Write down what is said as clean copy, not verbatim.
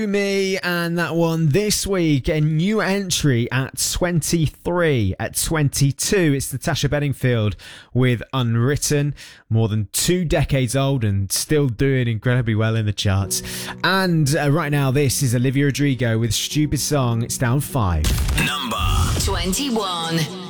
Me and that one this week, a new entry at 23. At 22, it's Natasha Bedingfield with Unwritten, more than 2 decades old and still doing incredibly well in the charts. And right now, this is Olivia Rodrigo with Stupid Song. It's down 5. Number 21.